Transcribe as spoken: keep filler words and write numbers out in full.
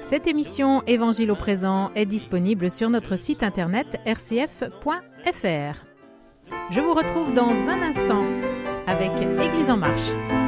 Cette émission Évangile au présent est disponible sur notre site internet r c f point f r. Je vous retrouve dans un instant avec Église en marche.